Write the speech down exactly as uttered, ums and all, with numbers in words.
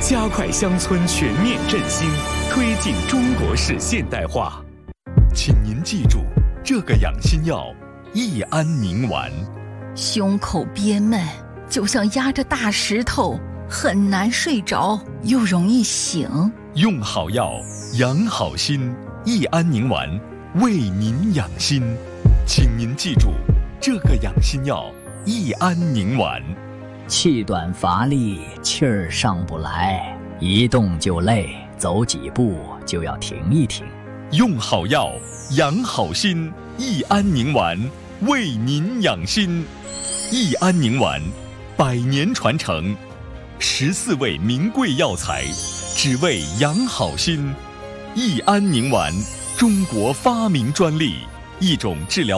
加快乡村全面振兴，推进中国式现代化。请您记住，这个养心药益安宁丸。 胸口憋闷，就像压着大石头，很难睡着，又容易醒。 用好药，养好心，益安宁丸为您养心。请您记住，这个养心药益安宁丸。 气短乏力，气儿上不来，一动就累，走几步就要停一停。 用好药，养好心，益安宁丸为您养心。益安宁丸，百年传承，十四味名贵药材，只为养好心。益安宁丸，中国发明专利，一种治疗